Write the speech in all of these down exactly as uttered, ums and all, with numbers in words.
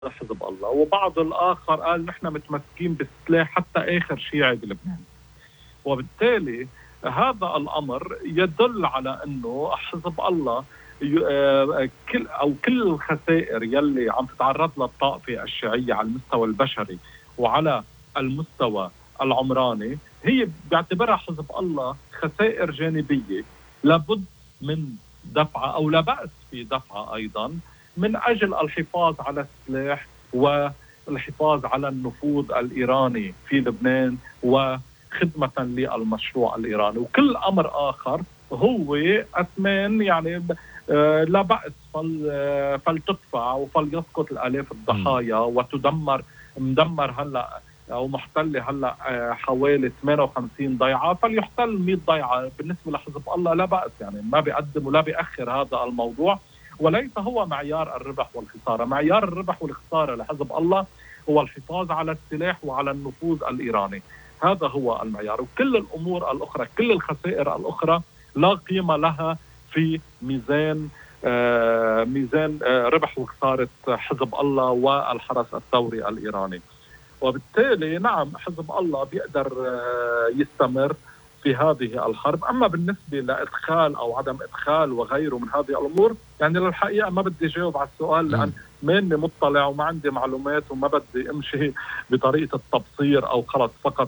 حزب الله، وبعض الآخر قال نحن متمسكين بالسلاح حتى آخر شيعي بلبنان. وبالتالي هذا الأمر يدل على أنه حزب الله كل أو كل الخسائر يلي عم تتعرض لها الطائفة الشيعية على المستوى البشري وعلى المستوى العمراني هي بيعتبرها حزب الله خسائر جانبية لابد من دفعها أو لا بأس في دفعها أيضا من أجل الحفاظ على السلاح والحفاظ على النفوذ الإيراني في لبنان وخدمة للمشروع الإيراني. وكل أمر آخر هو أثمان يعني لا بأس فلتدفع وفليسقط الآلاف الضحايا وتدمر مدمر هلأ أو محتل هلأ حوالي ثمانية وخمسين ضيعة فليحتل مئة ضيعة. بالنسبة لحزب الله لا بأس، يعني ما بيقدم ولا بيأخر هذا الموضوع، وليس هو معيار الربح والخسارة. معيار الربح والخسارة لحزب الله هو الحفاظ على السلاح وعلى النفوذ الإيراني، هذا هو المعيار. وكل الأمور الأخرى كل الخسائر الأخرى لا قيمة لها في ميزان آه ميزان آه ربح وخسارة حزب الله والحرس الثوري الإيراني. وبالتالي نعم حزب الله بيقدر آه يستمر في هذه الحرب. أما بالنسبة لإدخال أو عدم إدخال وغيره من هذه الأمور يعني للحقيقة ما بدي جاوب على السؤال لأن ماني مطلع وما عندي معلومات وما بدي أمشي بطريقة التبصير أو خلص فقط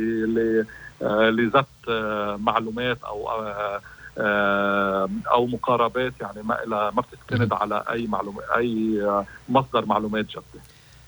لزت معلومات أو أو مقاربات يعني ما إلى ما بتستند على أي معلومات أي مصدر معلومات جدية.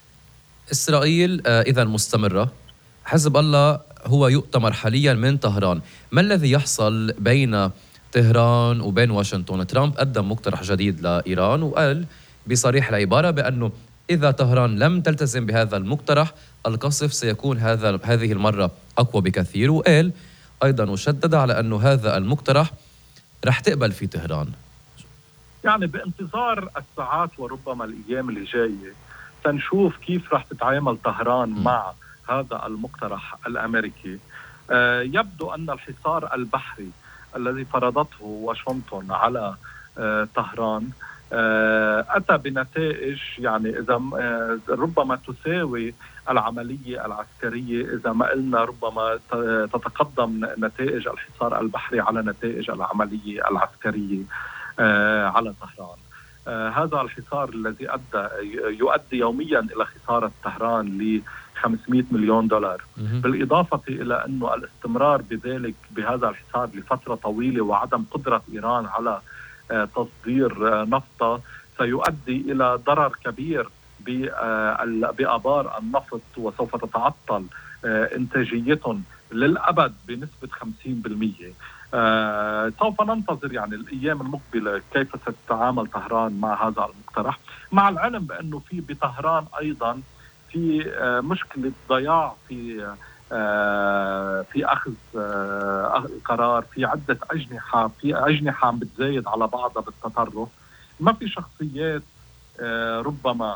إسرائيل إذا مستمرة، حزب الله هو يؤتمر حاليا من طهران، ما الذي يحصل بين طهران وبين واشنطن؟ ترامب قدم مقترح جديد لإيران وقال بصريح العبارة بأنه إذا طهران لم تلتزم بهذا المقترح القصف سيكون هذا هذه المرة أقوى بكثير، وقال أيضا وشدد على أنه هذا المقترح رح تقبل في طهران. يعني بانتظار الساعات وربما الأيام اللي جاية سنشوف كيف رح تتعامل طهران م. مع هذا المقترح الأمريكي. آه يبدو أن الحصار البحري الذي فرضته واشنطن على آه طهران آه أتى بنتائج يعني إذا آه ربما تساوي العملية العسكرية، إذا ما قلنا ربما تتقدم نتائج الحصار البحري على نتائج العملية العسكرية آه على طهران. آه هذا الحصار الذي أدى يؤدي يوميا إلى خسارة طهران ل خمسمئة مليون دولار، بالإضافة إلى أنه الاستمرار بذلك بهذا الحصار لفترة طويلة وعدم قدرة إيران على آه تصدير آه نفط سيؤدي إلى ضرر كبير بآبار النفط وسوف تتعطل آه إنتاجيتهم للأبد بنسبة خمسين بالمئة. آه سوف ننتظر يعني الأيام المقبلة كيف ستتعامل طهران مع هذا المقترح، مع العلم بأنه في بطهران أيضا في آه مشكلة ضياع في آه في أخذ آه قرار في عدة أجنحة في أجنحة عم بتزايد على بعضها بالتطرف. ما في شخصيات آه ربما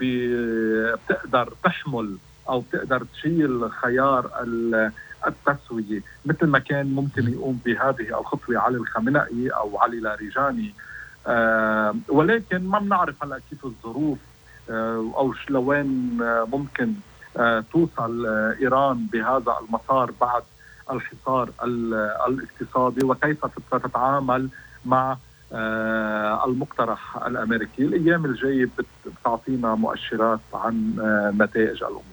بتقدر تحمل أو بتقدر تشيل خيار التسوية مثل ما كان ممكن يقوم بهذه الخطوة علي الخامنئي أو علي لاریجاني. آه ولكن ما بنعرف هلا كيف الظروف آه أو لوين آه ممكن آه توصل آه إيران بهذا المسار بعد الحصار الاقتصادي وكيف ستتعامل مع آه المقترح الأمريكي. الأيام الجاية بتعطينا مؤشرات عن آه نتائج الأمور.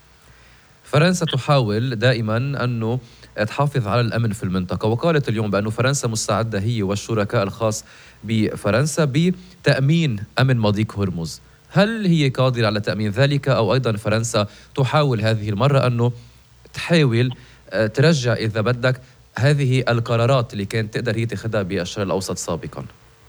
فرنسا تحاول دائما أنه تحافظ على الأمن في المنطقة، وقالت اليوم بأنه فرنسا مستعدة هي والشركاء الخاص بفرنسا بتأمين أمن مضيق هرمز. هل هي قادرة على تأمين ذلك أو أيضا فرنسا تحاول هذه المرة أنه تحاول ترجع إذا بدك هذه القرارات اللي كانت تقدر هي تاخذها بالشرق الأوسط سابقا؟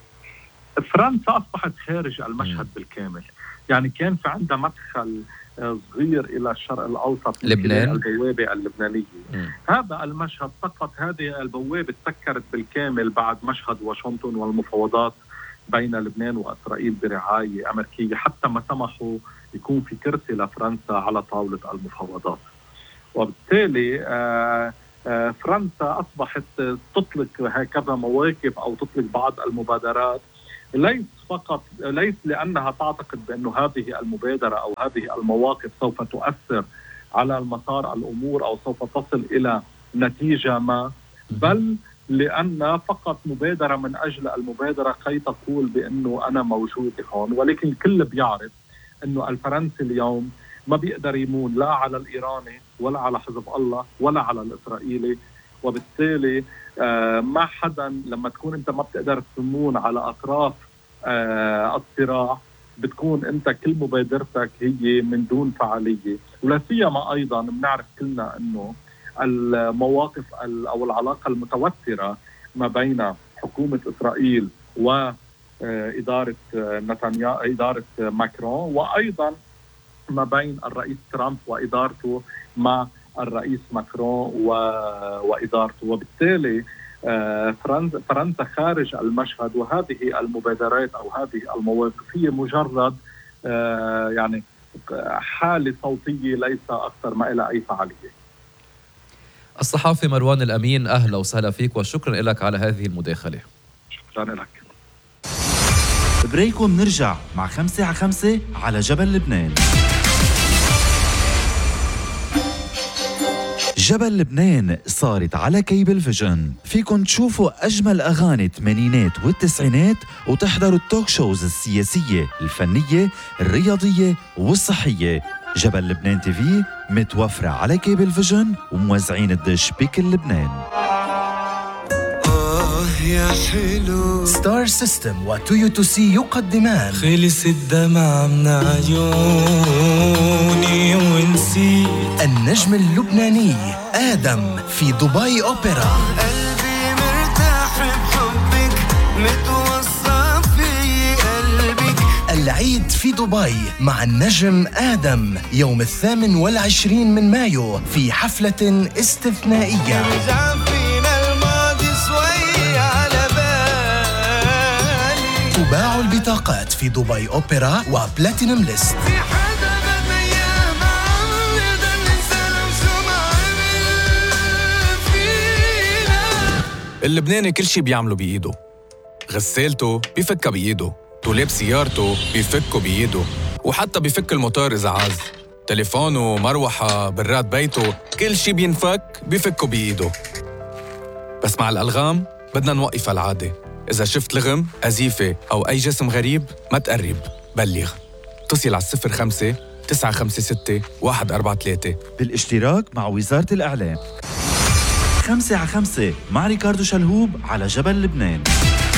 فرنسا أصبحت خارج المشهد م. بالكامل، يعني كان في عندها مدخل صغير إلى الشرق الأوسط من لبنان البوابة اللبنانية. م. هذا المشهد سقط، هذه البوابة تسكرت بالكامل بعد مشهد واشنطن والمفاوضات بين لبنان وإسرائيل برعاية أمريكية، حتى ما سمحوا يكون في كرسي لفرنسا على طاولة المفاوضات. وبالتالي آه آه فرنسا أصبحت تطلق هكذا مواقف أو تطلق بعض المبادرات ليس فقط ليس لأنها تعتقد بأن هذه المبادرة أو هذه المواقف سوف تؤثر على المسار الأمور أو سوف تصل إلى نتيجة ما، بل لأن فقط مبادرة من أجل المبادرة كي تقول بأنه أنا موجود هون. ولكن الكل بيعرف أنه الفرنسي اليوم ما بيقدر يمون لا على الإيراني ولا على حزب الله ولا على الإسرائيلي، وبالتالي آه ما حدا لما تكون أنت ما بتقدر تمون على أطراف آه الصراع بتكون أنت كل مبادرتك هي من دون فعالية. ولا سيما أيضا بنعرف كلنا أنه المواقف أو العلاقة المتوترة ما بين حكومة إسرائيل وإدارة نتنياهو إدارة ماكرون، وأيضا ما بين الرئيس ترامب وإدارته مع الرئيس ماكرون وإدارته. وبالتالي فرنسا خارج المشهد، وهذه المبادرات أو هذه المواقف هي مجرد يعني حالة صوتية ليس أكثر ما إلى أي فعالية. الصحافي مروان الأمين، أهلا وسهلا فيك وشكرا لك على هذه المداخلة. شكرا لك. بريكو بنرجع مع خمسة على خمسة على جبل لبنان. جبل لبنان صارت على كيبل فيجن، فيكن تشوفوا أجمل أغاني الثمانينات والتسعينات وتحضروا التوك شوز السياسية الفنية الرياضية والصحية. جبل لبنان تي في متوفرة على كيبل فيجن وموزعين الدش بكل لبنان. يا حلو ستار سيستم وتويوتو سي يقدمان خلص الدمع من عيوني ونسيت النجم اللبناني آدم في دبي أوبرا. قلبي مرتاح بحبك متوصى في قلبك. العيد في دبي مع النجم آدم يوم الثامن والعشرين من مايو في حفلة استثنائية. تباع البطاقات في دبي أوبرا وبلاتينوم ليست. اللبناني كل شي بيعمله بإيده، غسالته بيفكها بإيده، دولاب سيارته بيفكه بإيده، وحتى بيفك الموتور إذا عاز، تليفونه، مروحة، براد بيته، كل شي بينفك بيفكه بإيده. بس مع الألغام بدنا نوقف العادة. إذا شفت لغم، أزيفة أو أي جسم غريب ما تقرب، بلغ. اتصل على الصفر خمسة تسعة خمسة ستة واحد أربعة ثلاثة بالاشتراك مع وزارة الإعلام. خمسة على خمسة مع ريكاردو شلهوب على جبل لبنان.